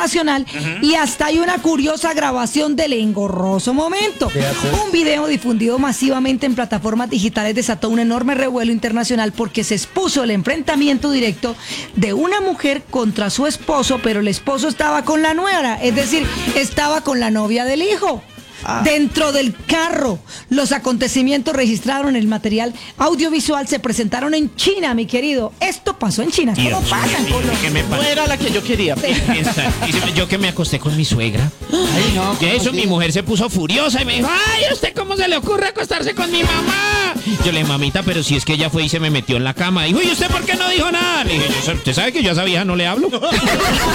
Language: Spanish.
internacional y hasta hay una curiosa grabación del engorroso momento. Un video difundido masivamente en plataformas digitales desató un enorme revuelo internacional porque se expuso el enfrentamiento directo de una mujer contra su esposo, pero el esposo estaba con la nuera, es decir, estaba con la novia del hijo. Dentro del carro, los acontecimientos registrados en el material audiovisual se presentaron en China, mi querido. Esto pasó en China. ¿Cómo pasa en Colombia? No era la que yo quería. Yo que me acosté con mi suegra. Ay, no. Y eso, mi mujer se puso furiosa y me dijo, ay, ¿a usted cómo se le ocurre acostarse con mi mamá? Yo le dije, mamita, pero si es que ella fue y se me metió en la cama. Dijo, ¿y usted por qué no dijo nada? Le dije, ¿usted sabe que yo a esa vieja no le hablo?